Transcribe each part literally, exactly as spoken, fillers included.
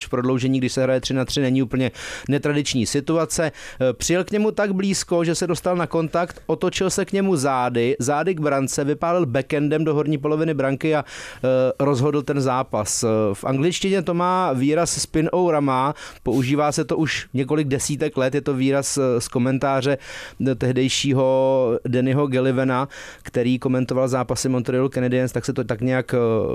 v prodloužení, když se hraje tři na tři, není úplně netradiční situace. Přijel k němu tak blízko, že se dostal na kontakt, otočil se k němu zády, zády k brance, vypálil backendem do horní poloviny branky a e, rozhodl ten zápas. V angličtině to má výraz spin aurama, používá se to už několik desítek let, je to výraz z komentáře tehdejšího Dannyho Gallivena, který komentoval zápasy Montrealu Canadiens, tak se to tak nějak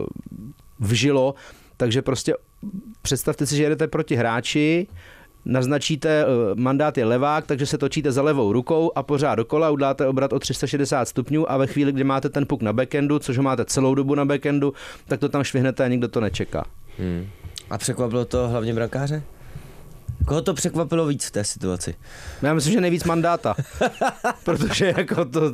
vžilo. Takže prostě představte si, že jedete proti hráči, naznačíte, mandát je levák, takže se točíte za levou rukou a pořád dokola, uděláte obrat o tři sta šedesát stupňů a ve chvíli, kdy máte ten puk na backendu, což ho máte celou dobu na backendu, tak to tam švihnete a nikdo to nečeká. Hmm. A překvapilo to hlavně brankáře? Koho to překvapilo víc v té situaci? Já myslím, že nejvíc Mandáta, protože jako to,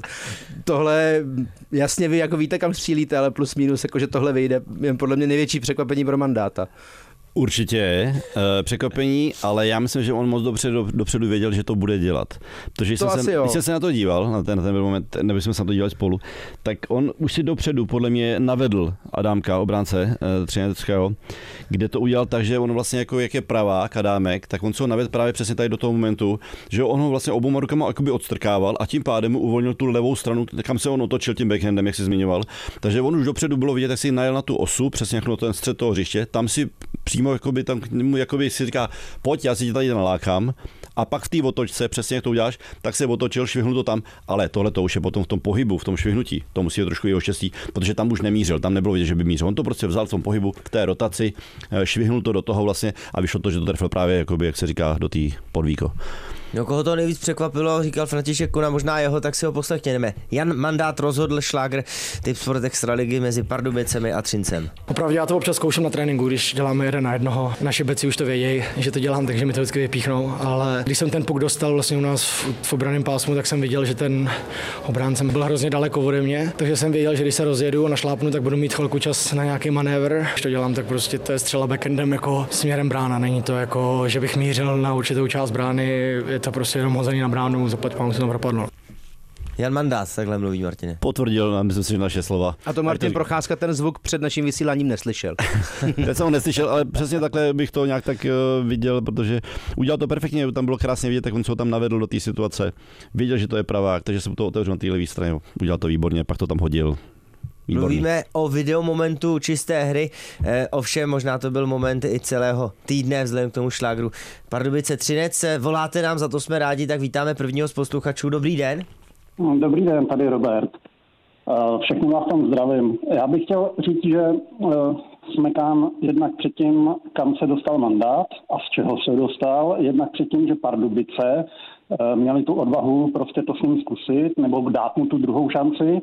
tohle, jasně vy jako víte, kam střílíte, ale plus minus, jako že tohle vyjde, je podle mě největší překvapení pro Mandáta. Určitě je e, překvapení, ale já myslím, že on moc dobře do, dopředu věděl, že to bude dělat. Protože to jsem, se, když jsem se na to díval, na ten, na ten moment, nebo jsme se na to dívali spolu, tak on už si dopředu podle mě navedl Adámka, obránce e, Třineckého, kde to udělal tak, že on vlastně jako jak je pravák Adámek, tak on se ho navedl právě přesně tady do toho momentu, že on ho vlastně obouma rukama jakoby odstrkával a tím pádem mu uvolnil tu levou stranu, kam se on otočil tím backhandem, jak si zmiňoval. Takže on už dopředu bylo vidět, jak si najel na tu osu, přesně jako na ten střed toho hřiště, tam si přímo jakoby tam k němu jakoby si říká, pojď, já si tě tady nalákám. A pak v té otočce, přesně jak to uděláš, tak se otočil, švihnul to tam, ale tohle to už je potom v tom pohybu, v tom švihnutí. To musí být trošku jeho štěstí, protože tam už nemířil, tam nebylo vidět, že by mířil. On to prostě vzal v tom pohybu, v té rotaci, švihnul to do toho vlastně a vyšlo to, že to trefil právě, jakoby, jak se říká, do té podvíko. No, koho to nejvíc překvapilo, říkal František Kuna, možná jeho, tak si ho poslechněme. Jan Mandát rozhodl šlágr Tip Sport Extraligy mezi Pardubicemi a Třincem. Opravdu já to občas zkouším na tréninku, když děláme jeden na jednoho. Naši beci už to vědějí, že to dělám, takže mi to vždycky vypíchnou, ale když jsem ten puk dostal vlastně u nás v, v obranném pásmu, tak jsem viděl, že ten obránce byl hrozně daleko ode mě, takže jsem věděl, že když se rozjedu a našlápnu, tak budu mít chvilku čas na nějaký manévr. Když to dělám, tak prostě to je střela backendem jako směrem brána, není to jako, že bych mířil na určitou část brány, je to prostě jenom hozený na bránu, zaplať pánu se tam propadlo. Jan Mandát, takhle mluví, Martine. Potvrdil, myslím si, že naše slova. A to Martin Procházka ten zvuk před naším vysíláním neslyšel. Teď jsem ho neslyšel, ale přesně takhle bych to nějak tak viděl, protože udělal to perfektně, tam bylo krásně vidět, tak on se ho tam navedl do té situace. Viděl, že to je pravák, takže se mu to otevřel na té levé straně, udělal to výborně, pak to tam hodil. Výborný. Mluvíme o videomomentu čisté hry, e, ovšem možná to byl moment i celého týdne vzhledem k tomu šlágru. Pardubice Třinec, voláte nám, za to jsme rádi, tak vítáme prvního z posluchačů. Dobrý den. Dobrý den, tady Robert. Všechny vás tam zdravím. Já bych chtěl říct, že smekám jednak před tím, kam se dostal Mandát a z čeho se dostal, jednak před tím, že Pardubice měli tu odvahu prostě to s ním zkusit nebo dát mu tu druhou šanci.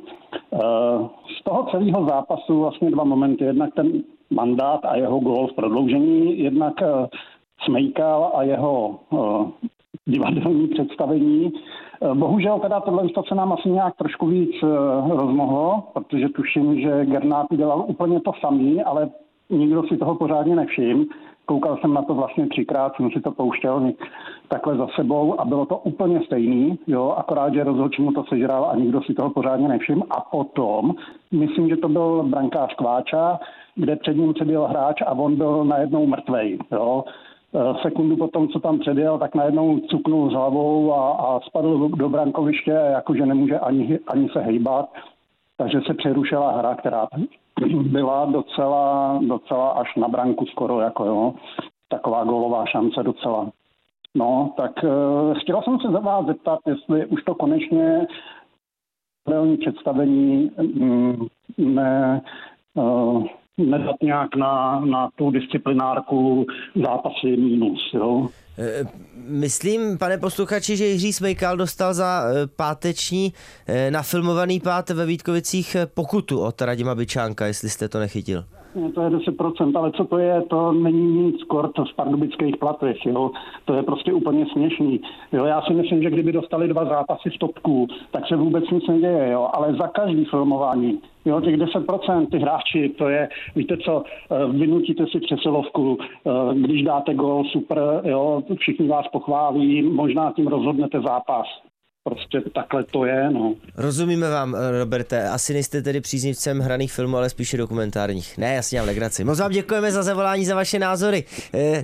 Z toho celého zápasu vlastně dva momenty. Jednak ten Mandát a jeho gól v prodloužení, jednak Smejkal a jeho divadelní představení. Bohužel teda tohle se nám asi nějak trošku víc rozmohlo, protože tuším, že Gernát udělal úplně to samý, ale nikdo si toho pořádně nevšiml. Koukal jsem na to vlastně třikrát, jsem si to pouštěl takhle za sebou a bylo to úplně stejný, jo, akorát, že rozhodčí mu to sežral a nikdo si toho pořádně nevšiml. A potom, myslím, že to byl brankář Kváča, kde před ním předjel hráč a on byl najednou mrtvej, jo. Sekundu potom, co tam předjel, tak najednou cuknul s hlavou a, a spadl do brankoviště, jakože nemůže ani, ani se hejbat. Takže se přerušila hra, která byla docela, docela až na branku skoro, jako jo. Taková gólová šance docela. No, tak uh, chtěla jsem se za vás zeptat, jestli už to konečně reální představení um, ne... Uh, nedat nějak na, na tu disciplinárku zápasy mínus, jo. Myslím, pane posluchači, že Jiří Smejkal dostal za páteční nafilmovaný pád ve Vítkovicích pokutu od Radima Byčánka, jestli jste to nechytil. No, to je deset procent, ale co to je, to není nic kort v pardubických platech, jo. To je prostě úplně směšný. Jo, já si myslím, že kdyby dostali dva zápasy v topku, tak se vůbec nic neděje, jo. Ale za každý filmování, jo, těch deset procent, ty hráči, to je, víte co, vynutíte si přesilovku, když dáte gól, super, jo, všichni vás pochválí, možná tím rozhodnete zápas. Prostě takhle to je, no. Rozumíme vám, Roberte, asi nejste tedy příznivcem hraných filmů, ale spíše dokumentárních. Ne, jasně, mám legraci. Moc vám děkujeme za zavolání, za vaše názory.